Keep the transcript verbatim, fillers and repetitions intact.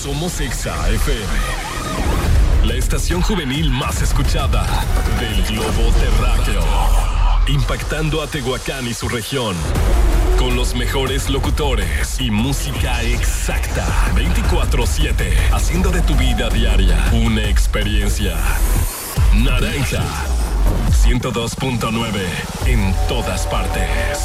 Somos Exa F M, la estación juvenil más escuchada del globo terráqueo, impactando a Tehuacán y su región, con los mejores locutores y música exacta, veinticuatro siete, haciendo de tu vida diaria una experiencia. Naranja ciento dos punto nueve en todas partes.